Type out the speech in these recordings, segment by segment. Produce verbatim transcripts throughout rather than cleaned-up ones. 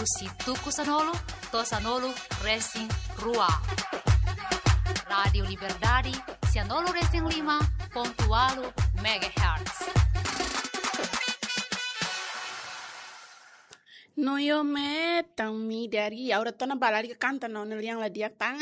Usi tuku sanolo, to sanolo Racing Rua. Radio Liberdade, Cianolo Racing lima pontualo megahertz. No yo me tan mi dari ahora tona balari que canta no no liang la diak tang.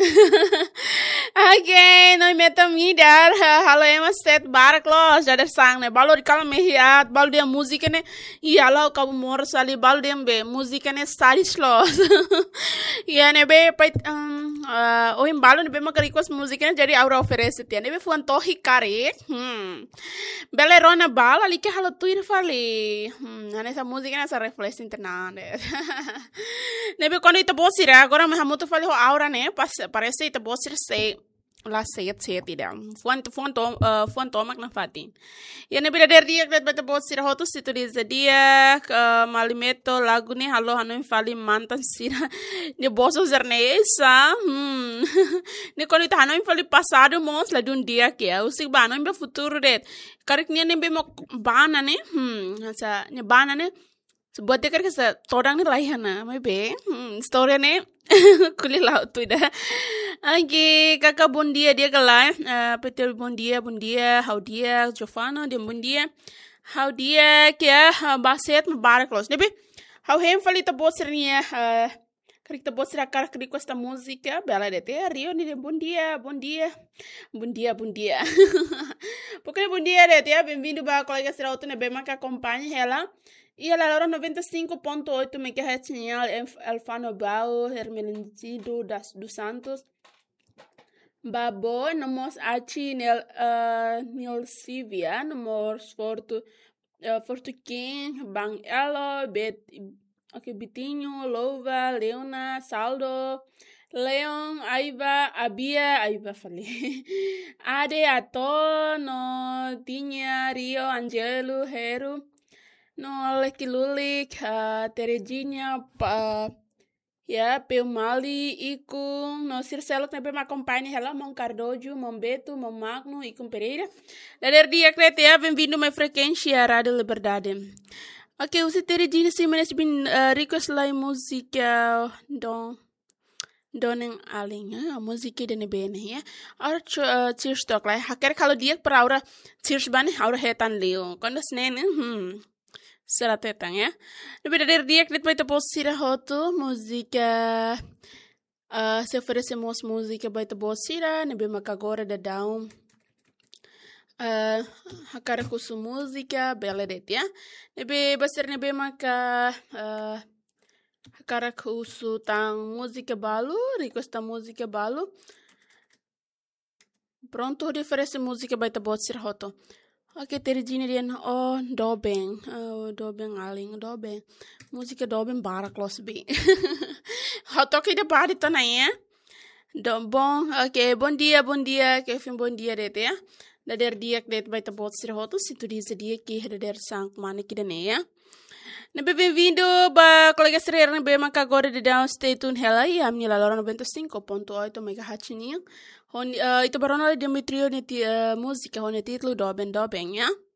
Okay, no me tan mi dar halo ema set barak lo jadi sang ne balu di kala mehiat balu dia musik ne iya lo kabu mor sali balu dia be musik ne saris lo. Iya ne be pait um uh, oim balu ne be mak request musik ne jadi aura oferece tia ne be fuan tohi kare. Hmm. Bele rona bala ali que halo tuir fali. Hmm, essa música nessa reflexão internada. Nebe quando ita bosira agora me hamuto fali ho aura né parece ita bosira sei lá sei sei tidak fuan fuan tom fuan tomak na fatin ya nebe der dia que beta bosira ho tu situ dia malimeto lagu ne halo hanu fali mantan sira ne boso zernesa hmm ne quando ita hanu fali passado mons lá de um dia que é o sig bano em futuro det karik ne nebe mo bana ne hmm essa ne bana ne buat dia kan sa torang ni lain na may be hmm, story ni kuli laut tu dah. Okay, kakak bom dia dia galai uh, petel bom dia bom dia how dia Jofano dia bom dia how dia kia uh, baset mubarak los nebe how hem fali ta bosser ni uh, karik ta bosser akar krik esta música bela de te rio ni bom dia bom dia bom dia bom dia porque bom dia de te bem-vindo ba colega serauto ne be maka acompanha ela. E ela era noventa e cinco ponto oito megahertz em Alfano Bau, Hermelintido das dos Santos. Babo, nomos achi nel uh, nel Sivia, nomos fortu uh, Fortuquim, Bang Elo, Bet, okay, Bitinho, Louva, Leona, Saldo, Leon, Aiva, Abia, Aiva falei. Ade, Ato, no, Tinha, Rio, Angelo, Hero. No leki lulik uh, Teredinha pa ya peu mali iku no circelo também me acompanha ela Mon Cardojo Mon Beto Mon Magno e com Pereira dader dia crete ya bem-vindo minha frequência Rádio Liberdade. Ok, você Teredinha se menes bin uh, request lá música don donen alinha a música de nebene ya ora cheers tok lá haker kalau dia para ora cheers bane ora hetan leo quando snene hmm será tetang ya. Lebih dari dia kita vai posira hoto música uh, se oferecemos música vai posira nebe makagora da down uh, hakara kusu música bela det ya. Nebe basir nebe maka uh, hakara kusu tang música balu request ta música balu pronto de oferece música vai posira hoto. Oke, Teredinha dia oh dobeng, oh dobeng aling dobeng, música dobeng barak los be. Hotok ide bari tana ya. Do bom, oke, bom dia, bom dia, que fim bom dia det ya. Dader dia que det vai te bot sir hoto situ diz dia que dader sang mana que dane ya. Nebe bem-vindo ba colega serena nebe maka agora de down stay tune hela e a minha lalora noventa e cinco ponto oito megahertz ninho. Hon uh, itu barona Demetrio neti uh, música hon título Doben Doben ya.